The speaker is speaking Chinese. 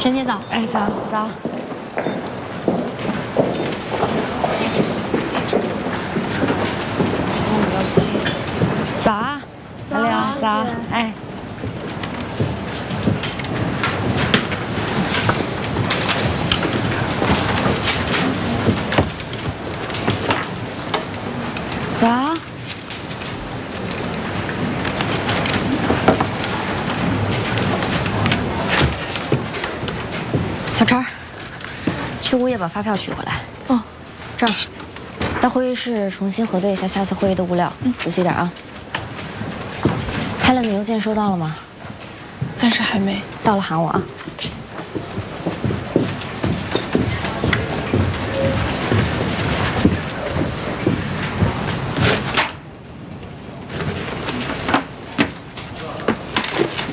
沈姐早。 哎，早早。早啊，小柳，早，哎。早。 小陈，去物业把发票取回来。 哦， 这儿，到会议室重新核对一下下次会议的物料。仔细点啊。Helen的邮件收到了吗？ 暂时还没。 到了喊我啊。